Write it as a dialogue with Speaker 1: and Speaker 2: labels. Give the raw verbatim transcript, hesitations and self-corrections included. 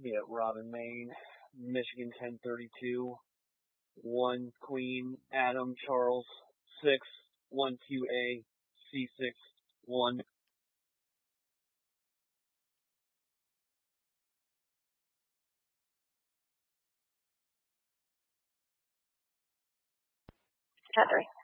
Speaker 1: Yeah, Robin, Maine, Michigan ten thirty-two, one Queen, Adam, Charles, six, one Q A, C six, one.
Speaker 2: Cat three.